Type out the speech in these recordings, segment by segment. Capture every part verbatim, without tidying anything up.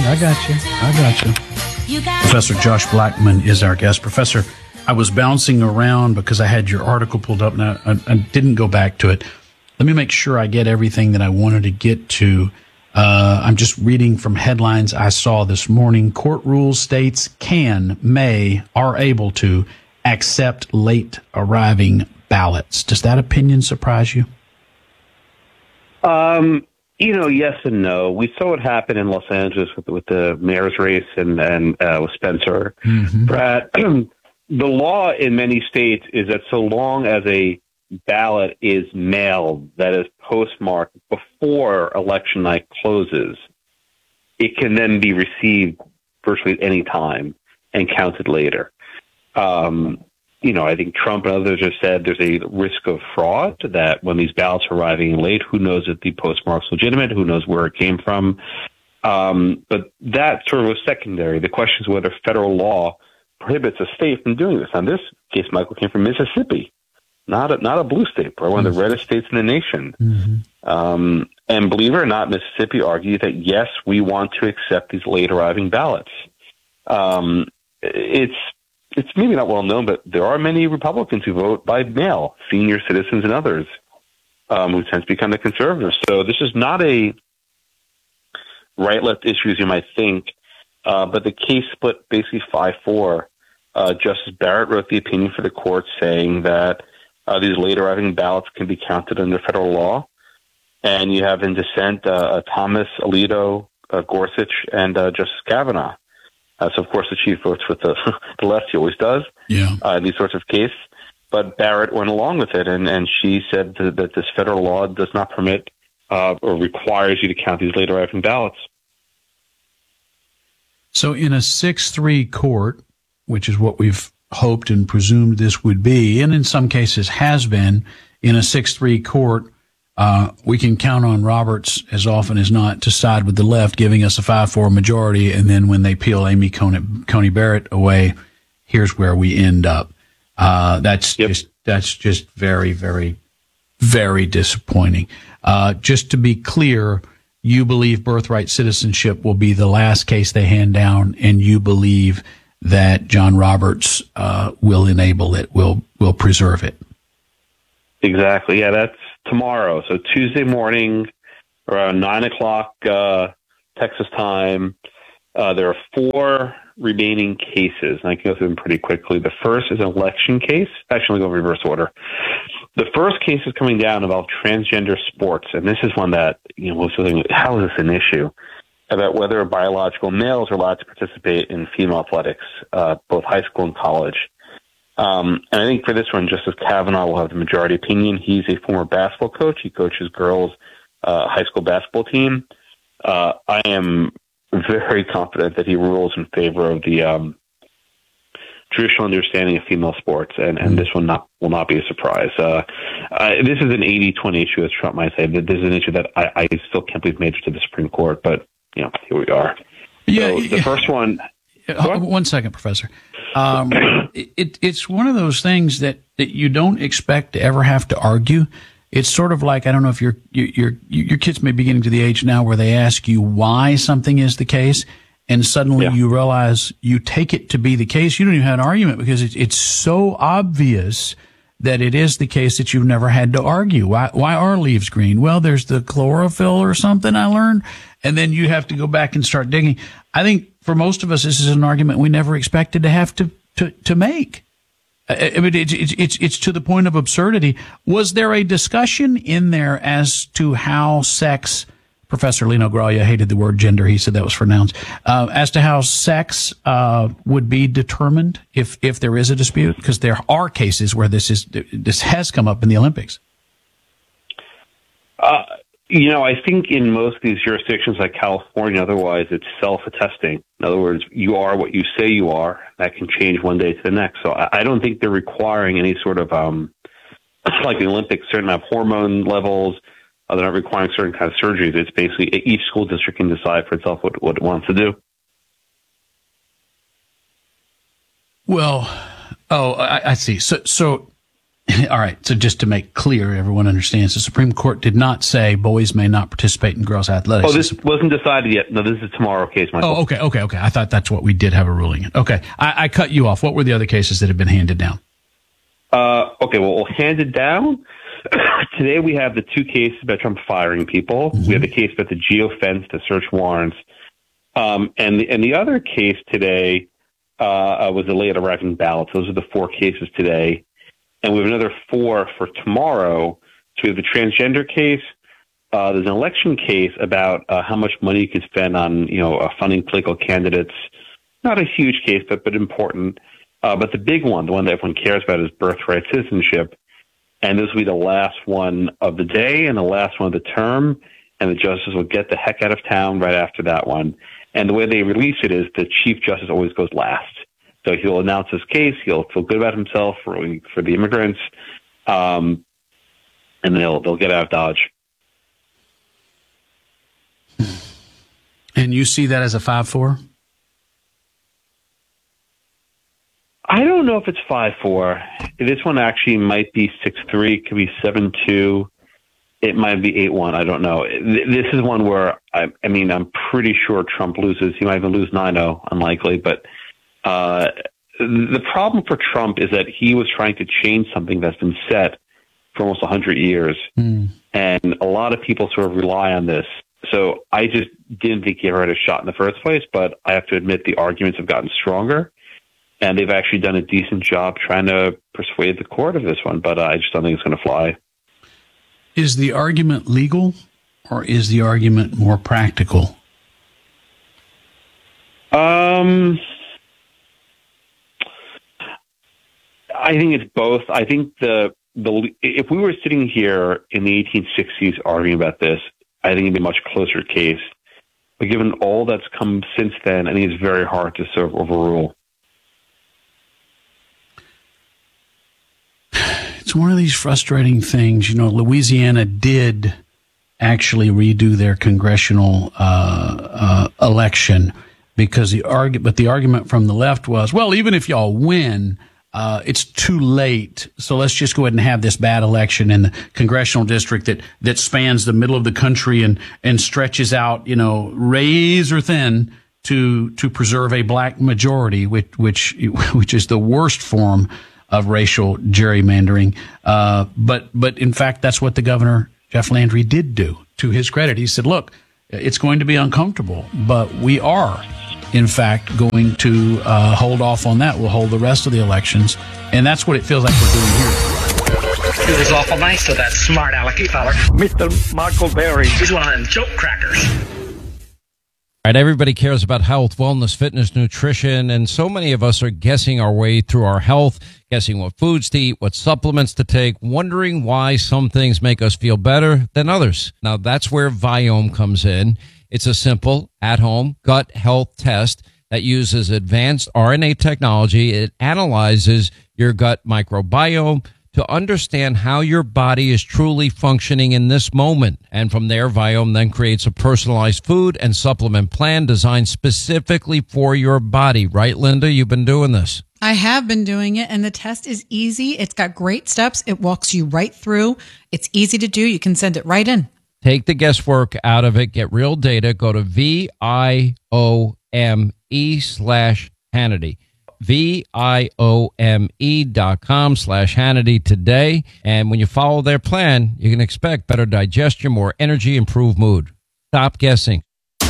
right, I got you. I got you. Professor Josh Blackman is our guest. Professor, I was bouncing around because I had your article pulled up, and I, I, I didn't go back to it. Let me make sure I get everything that I wanted to get to. Uh, I'm just reading from headlines I saw this morning. Court rules states can, may, are able to accept late arriving ballots. Does that opinion surprise you? Um, you know, yes and no. We saw what happened in Los Angeles with, with the mayor's race and, and uh, with Spencer Mm-hmm. Pratt. The law in many states is that so long as a ballot is mailed, that is postmarked before election night closes, it can then be received virtually at any time and counted later. Um, you know, I think Trump and others have said there's a risk of fraud, that when these ballots are arriving late, who knows if the postmark's legitimate, who knows where it came from. Um, but that sort of was secondary. The question is whether federal law prohibits a state from doing this. Now, this case, Michael, came from Mississippi. Not a, not a blue state, but one of the reddest states in the nation. Mm-hmm. Um, and believe it or not, Mississippi argued that, yes, we want to accept these late arriving ballots. Um, it's it's maybe not well known, but there are many Republicans who vote by mail, senior citizens and others, um, who tend to become the conservatives. So this is not a right-left issue as you might think, uh, but the case split basically five four. Uh, Justice Barrett wrote the opinion for the court saying that Uh, these late arriving ballots can be counted under federal law. And you have in dissent uh, Thomas, Alito, uh, Gorsuch, and uh, Justice Kavanaugh. Uh, so, of course, the chief votes with the, the left. He always does yeah. uh, in these sorts of cases. But Barrett went along with it, and, and she said that, that this federal law does not permit uh, or requires you to count these late arriving ballots. So in a six three court, which is what we've hoped and presumed this would be, and in some cases has been, in a six three court, uh, we can count on Roberts as often as not to side with the left, giving us a five four majority, and then when they peel Amy Coney, Coney Barrett away, here's where we end up. Uh, that's yep. just, that's just very, very, very disappointing. Uh, just to be clear, you believe birthright citizenship will be the last case they hand down, and you believe that John Roberts uh, will enable it, will will preserve it. Exactly. Yeah, that's tomorrow. So Tuesday morning, around nine o'clock uh, Texas time. Uh, there are four remaining cases, and I can go through them pretty quickly. The first is an election case. Actually, I'll go in reverse order. The first case is coming down about transgender sports, and this is one that, you know, was thinking, how is this an issue? About whether biological males are allowed to participate in female athletics, uh, both high school and college. Um, and I think for this one, Justice Kavanaugh will have the majority opinion. He's a former basketball coach. He coaches girls' uh, high school basketball team. Uh, I am very confident that he rules in favor of the um, traditional understanding of female sports, and, and this one not, will not be a surprise. Uh, uh, this is an eighty twenty issue, as Trump might say. This is an issue that I, I still can't believe made it to the Supreme Court, but you know, here we are. Yeah, so the yeah. first one. Uh, one second, Professor. Um, it, it's one of those things that, that you don't expect to ever have to argue. It's sort of like, I don't know if your your your kids may be getting to the age now where they ask you why something is the case, and suddenly yeah. you realize you take it to be the case. You don't even have an argument because it's it's so obvious that it is the case that you've never had to argue. Why, why are leaves green? Well, there's the chlorophyll or something I learned. And then you have to go back and start digging. I think for most of us, this is an argument we never expected to have to, to, to make. I mean, it's, it's, it's, it's to the point of absurdity. Was there a discussion in there as to how sex, Professor Lino Graglia hated the word gender. He said that was for nouns. Uh, as to how sex, uh, would be determined if, if there is a dispute? Because there are cases where this is, this has come up in the Olympics. Uh, you know, I think in most of these jurisdictions like California, otherwise it's self-attesting. In other words, you are what you say you are. That can change one day to the next. So I, I don't think they're requiring any sort of, um, like the Olympics, certain amount of hormone levels. Uh, they're not requiring certain kind of surgeries. It's basically each school district can decide for itself what, what it wants to do. Well, oh, I, I see. So, so All right. So just to make clear, everyone understands the Supreme Court did not say boys may not participate in girls' athletics. Oh, this wasn't decided yet. No, this is a tomorrow case, Michael. Oh, okay, okay, okay. I thought that's what we did have a ruling in. Okay. I, I cut you off. What were the other cases that have been handed down? Uh, okay, well, handed down. Today we have the two cases about Trump firing people. Mm-hmm. We have the case about the geofence, the search warrants. Um, and, the, and the other case today uh, was the late arriving ballots. Those are the four cases today. And we have another four for tomorrow. So we have the transgender case. Uh, there's an election case about uh, how much money you can spend on, you know, uh, funding political candidates. Not a huge case, but but important. Uh, but the big one, the one that everyone cares about, is birthright citizenship. And this will be the last one of the day and the last one of the term. And the justice will get the heck out of town right after that one. And the way they release it is the chief justice always goes last. So he'll announce his case. He'll feel good about himself for for the immigrants, um, and they'll they'll get out of Dodge. And you see that as a five four? I don't know if it's five four. This one actually might be six three. It could be seven two. It might be eight one. I don't know. This is one where I, I mean I'm pretty sure Trump loses. He might even lose nine oh. Unlikely, but. Uh, the problem for Trump is that he was trying to change something that's been set for almost one hundred years. Mm. And a lot of people sort of rely on this. So I just didn't think he ever had a shot in the first place, but I have to admit the arguments have gotten stronger. And they've actually done a decent job trying to persuade the court of this one, but uh, I just don't think it's going to fly. Is the argument legal or is the argument more practical? Um... I think it's both. I think the the if we were sitting here in the eighteen sixties arguing about this, I think it'd be a much closer case. But given all that's come since then, I think it's very hard to sort of overrule. It's one of these frustrating things. You know, Louisiana did actually redo their congressional uh, uh, election because the argu- but the argument from the left was, well, even if y'all win, Uh, it's too late, so let's just go ahead and have this bad election in the congressional district that, that spans the middle of the country and, and stretches out, you know, razor thin to to preserve a black majority, which which which is the worst form of racial gerrymandering. Uh, but but in fact, that's what the governor Jeff Landry did do. To his credit, he said, "Look, it's going to be uncomfortable, but we are." in fact, going to uh, hold off on that. We'll hold the rest of the elections. And that's what it feels like we're doing here. It was awful nice of that smart alecky feller. Mister Michael Berry. He's one of them joke crackers. All right, everybody cares about health, wellness, fitness, nutrition, and so many of us are guessing our way through our health, guessing what foods to eat, what supplements to take, wondering why some things make us feel better than others. Now, that's where Viome comes in. It's a simple, at-home gut health test that uses advanced R N A technology. It analyzes your gut microbiome to understand how your body is truly functioning in this moment. And from there, Viome then creates a personalized food and supplement plan designed specifically for your body. Right, Linda? You've been doing this. I have been doing it, and the test is easy. It's got great steps. It walks you right through. It's easy to do. You can send it right in. Take the guesswork out of it. Get real data. Go to V I O M E slash Hannity. V I O M E dot com slash Hannity today. And when you follow their plan, you can expect better digestion, more energy, improved mood. Stop guessing.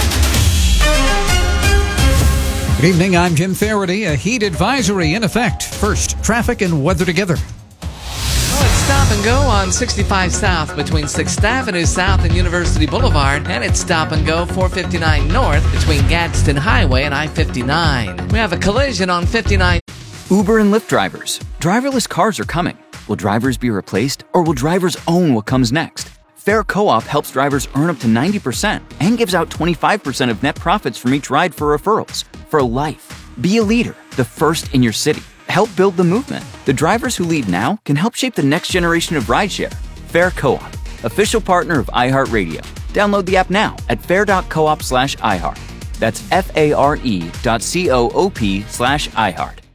Good evening, I'm Jim Faraday. A heat advisory in effect. First, traffic and weather together. Well, it's stop and go on sixty-five South between sixth Avenue South and University Boulevard, and it's stop and go four fifty-nine North between Gadsden Highway and I fifty-nine. We have a collision on fifty-nine. Uber and Lyft drivers. Driverless cars are coming. Will drivers be replaced, or will drivers own what comes next? Fair Co-op helps drivers earn up to ninety percent and gives out twenty-five percent of net profits from each ride for referrals. For life. Be a leader, the first in your city. Help build the movement. The drivers who lead now can help shape the next generation of rideshare. Fair Co-op, official partner of iHeartRadio. Download the app now at fair.coop slash iHeart. That's F-A-R-E dot C-O-O-P slash iHeart.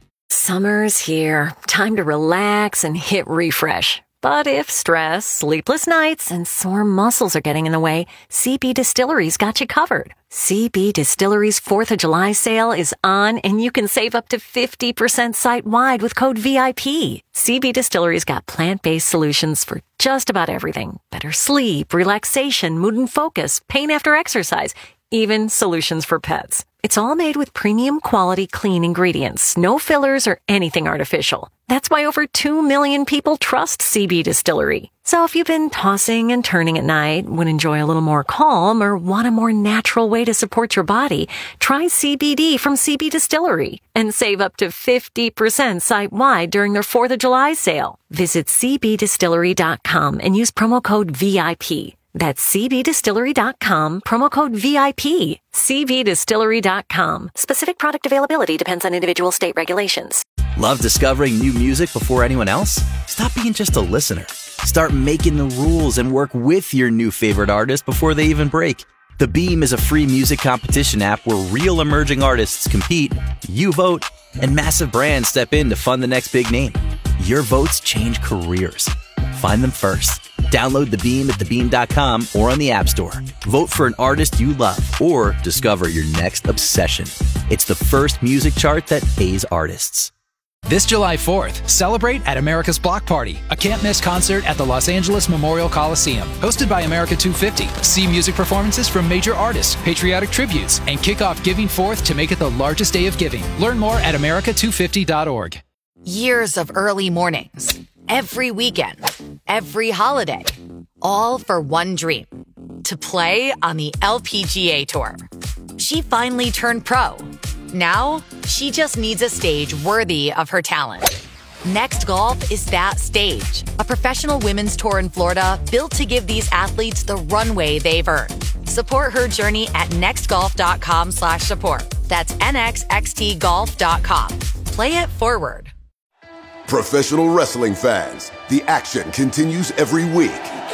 Summer's here. Time to relax and hit refresh. But if stress, sleepless nights, and sore muscles are getting in the way, C B Distillery's got you covered. C B Distillery's fourth of July sale is on, and you can save up to fifty percent site-wide with code V I P. C B Distillery's got plant-based solutions for just about everything. Better sleep, relaxation, mood and focus, pain after exercise, even solutions for pets. It's all made with premium quality clean ingredients, no fillers or anything artificial. That's why over two million people trust C B Distillery. So if you've been tossing and turning at night, would enjoy a little more calm, or want a more natural way to support your body, try C B D from C B Distillery and save up to fifty percent site-wide during their fourth of July sale. Visit c b distillery dot com and use promo code V I P. That's c b distillery dot com, promo code V I P. c b distillery dot com. Specific product availability depends on individual state regulations. Love discovering new music before anyone else? Stop being just a listener. Start making the rules and work with your new favorite artist before they even break. The Beam is a free music competition app where real emerging artists compete, you vote, and massive brands step in to fund the next big name. Your votes change careers. Find them first. Download The Beam at the beam dot com or on the App Store. Vote for an artist you love or discover your next obsession. It's the first music chart that pays artists. This July fourth, celebrate at America's Block Party, a can't-miss concert at the Los Angeles Memorial Coliseum. Hosted by America two fifty, see music performances from major artists, patriotic tributes, and kick off Giving Forth to make it the largest day of giving. Learn more at america two fifty dot org. Years of early mornings, every weekend, every holiday, all for one dream, to play on the L P G A Tour. She finally turned pro. Now, she just needs a stage worthy of her talent. Next Golf is that stage, a professional women's tour in Florida built to give these athletes the runway they've earned. Support her journey at nextgolf.com slash support. That's N X X T golf dot com. Play it forward. Professional wrestling fans, the action continues every week.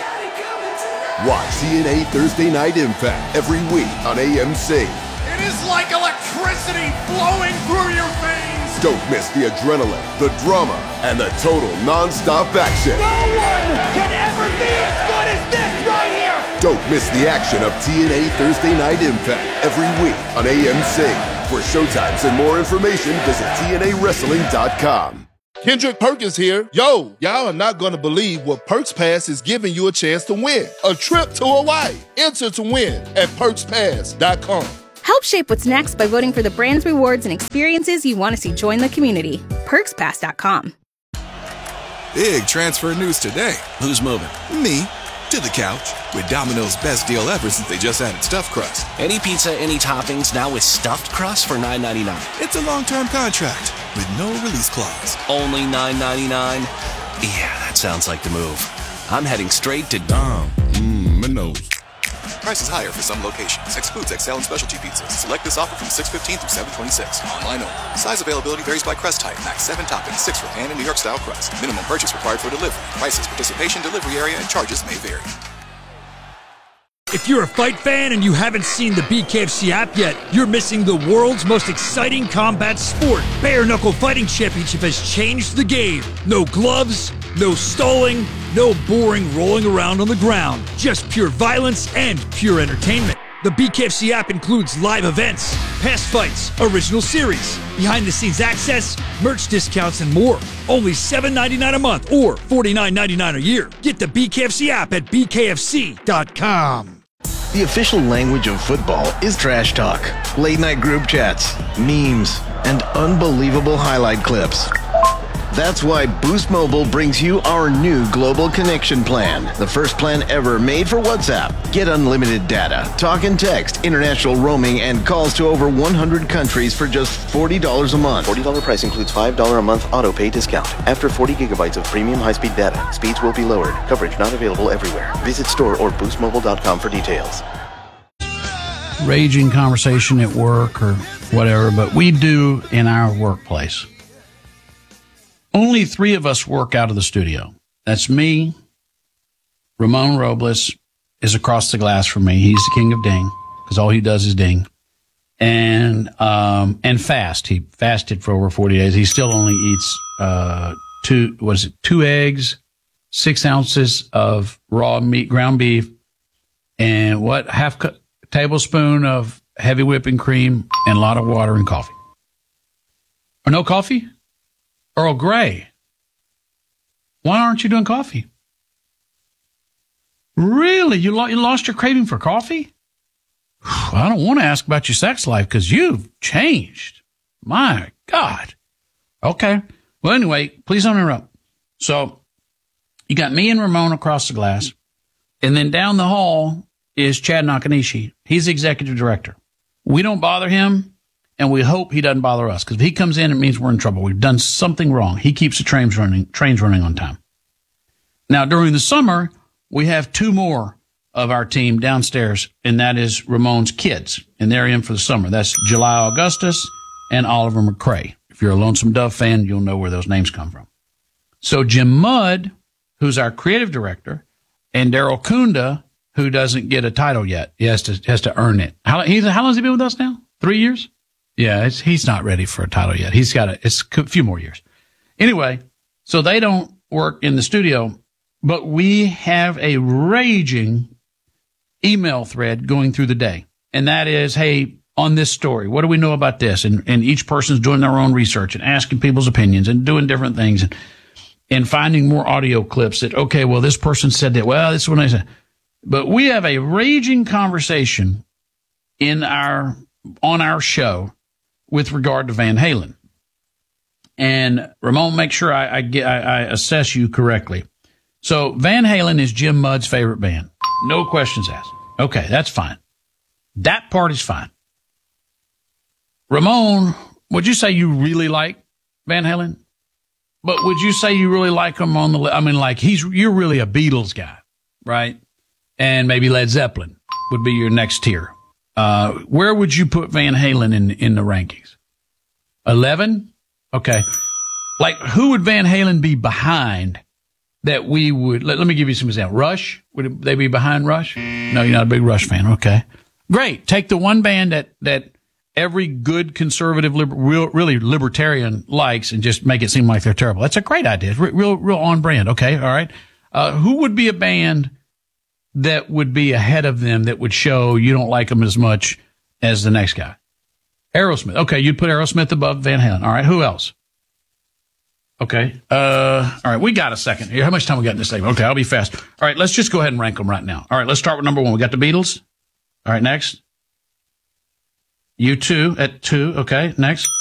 Watch T N A Thursday Night Impact every week on A M C. It is like electricity flowing through your veins. Don't miss the adrenaline, the drama, and the total non-stop action. No one can ever be as good as this right here. Don't miss the action of T N A Thursday Night Impact every week on A M C. For showtimes and more information, visit T N A wrestling dot com. Kendrick Perkins here. Yo, y'all are not going to believe what Perks Pass is giving you a chance to win. A trip to Hawaii. Enter to win at perks pass dot com. Help shape what's next by voting for the brands, rewards, and experiences you want to see join the community. perks pass dot com. Big transfer news today. Who's moving? Me. To the couch. With Domino's best deal ever since they just added stuffed crust. Any pizza, any toppings, now with stuffed crust for nine ninety-nine. It's a long-term contract with no release clause. Only nine ninety-nine? Yeah, that sounds like the move. I'm heading straight to Dom. Mmm, Minos. Prices higher for some locations. Excludes X L and specialty pizzas. Select this offer from six fifteen through seven twenty-six. Online only. Size availability varies by crust type. Max seven toppings, six for pan and New York style crust. Minimum purchase required for delivery. Prices, participation, delivery area, and charges may vary. If you're a fight fan and you haven't seen the B K F C app yet, you're missing the world's most exciting combat sport. Bare Knuckle Fighting Championship has changed the game. No gloves, no stalling, no boring rolling around on the ground. Just pure violence and pure entertainment. The B K F C app includes live events, past fights, original series, behind-the-scenes access, merch discounts, and more. Only seven ninety-nine a month or forty-nine ninety-nine a year. Get the B K F C app at b k f c dot com. The official language of football is trash talk, late-night group chats, memes, and unbelievable highlight clips. That's why Boost Mobile brings you our new Global Connection Plan, the first plan ever made for WhatsApp. Get unlimited data, talk and text, international roaming, and calls to over one hundred countries for just forty dollars a month. forty dollars price includes five dollars a month auto pay discount. After forty gigabytes of premium high-speed data, speeds will be lowered. Coverage not available everywhere. Visit store or boost mobile dot com for details. Raging conversation at work or whatever, but we do in our workplace. Only three of us work out of the studio. That's me. Ramon Robles is across the glass from me. He's the king of ding because all he does is ding. And on um, and fast. He fasted for over forty days. He still only eats uh, two. What is it? Two eggs, six ounces of raw meat, ground beef, and what half cu- tablespoon of heavy whipping cream, and a lot of water and coffee. Or no coffee? Earl Grey. Why aren't you doing coffee? Really? You, lo- you lost your craving for coffee? I don't want to ask about your sex life because you've changed. My God. Okay. Well, anyway, please don't interrupt. So you got me and Ramon across the glass, and then down the hall is Chad Nakanishi. He's the executive director. We don't bother him, and we hope he doesn't bother us, because if he comes in, it means we're in trouble. We've done something wrong. He keeps the trains running, trains running on time. Now, during the summer, we have two more of our team downstairs, and that is Ramon's kids, and they're in for the summer. That's July Augustus and Oliver McCrae. If you're a Lonesome Dove fan, you'll know where those names come from. So Jim Mudd, who's our creative director, and Daryl Kunda, who doesn't get a title yet. He has to has to earn it. How, he's, how long has he been with us now? Three years? Yeah, it's, he's not ready for a title yet. He's got a, it's a few more years. Anyway, so they don't work in the studio, but we have a raging email thread going through the day. And that is, hey, on this story, what do we know about this? And, and each person's doing their own research and asking people's opinions and doing different things and, and finding more audio clips that, okay, well, this person said that. Well, this is what I said. But we have a raging conversation in our, on our show with regard to Van Halen. And Ramon, make sure I, I get, I, I assess you correctly. So Van Halen is Jim Mudd's favorite band. No questions asked. Okay, that's fine. That part is fine. Ramon, would you say you really like Van Halen? But would you say you really like him on the, I mean, like he's, you're really a Beatles guy, right? And maybe Led Zeppelin would be your next tier. Uh, where would you put Van Halen in, in the rankings? eleven? Okay. Like, who would Van Halen be behind that we would, let, let me give you some examples. Rush? Would they be behind Rush? No, you're not a big Rush fan. Okay. Great. Take the one band that, that every good conservative, liber, real, really libertarian likes and just make it seem like they're terrible. That's a great idea. It's real, real on brand. Okay. All right. Uh, who would be a band that would be ahead of them that would show you don't like them as much as the next guy? Aerosmith. Okay. You'd put Aerosmith above Van Halen. All right. Who else? Okay. Uh, all right. We got a second here. How much time we got in this thing? Okay. I'll be fast. All right. Let's just go ahead and rank them right now. All right. Let's start with number one. We got the Beatles. All right. Next. U two at two. Okay. Next.